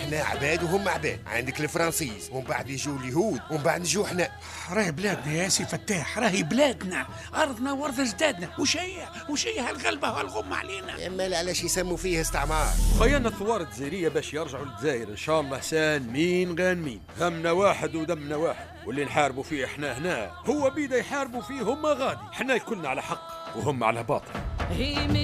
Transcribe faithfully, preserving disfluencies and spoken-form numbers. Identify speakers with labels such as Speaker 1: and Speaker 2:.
Speaker 1: احنا عباد وهم عباد، عندك الفرنسيز ومن بعد يجوا اليهود ومن بعد نجوا احنا.
Speaker 2: راهي بلادنا يا سي فتاح، راهي بلادنا، ارضنا وارض اجدادنا، وش هي وش هي هالغلبه والغم علينا؟
Speaker 1: اما علاش يسموا فيه استعمار؟
Speaker 3: خيالنا الثوار الجزائريه باش يرجعوا للجزائر ان شاء الله سان مين غان مين، همنا واحد ودمنا واحد، واللي نحاربوا فيه احنا هنا هو بيدا يحاربوا فيه هم غادي، احنا كلنا على حق وهم على باطل.